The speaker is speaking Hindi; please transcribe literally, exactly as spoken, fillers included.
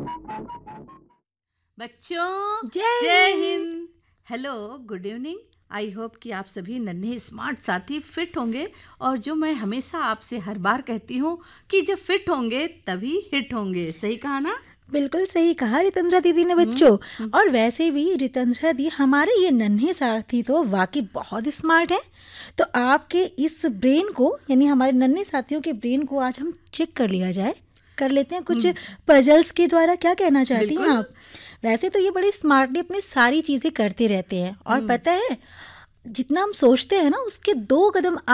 बच्चों जय जय Hind. Hind. Hello, good evening. I hope कि आप सभी नन्हे स्मार्ट साथी फिट होंगे, और जो मैं हमेशा आपसे हर बार कहती हूँ कि जब फिट होंगे तभी हिट होंगे। सही कहा ना? बिल्कुल सही कहा रितंद्रा दीदी ने हम्म, बच्चों। हम्म, और वैसे भी रितंद्रा दी हमारे ये नन्हे साथी तो वाकई बहुत स्मार्ट हैं। तो आपके इस ब्रेन को, यानी हमारे नन्हे साथियों के ब्रेन को आज हम चेक कर लिया जाए। कर लेते हैं कुछ हम्म, पजल्स के द्वारा। क्या कहना चाहती हैं बिल्कुल। आप? वैसे तो ये बड़ी स्मार्टली अपनी सारी चीज़ें करते रहते हैं, और हम्म पता है जितना हम सोचते हैं ना उसके दो कदम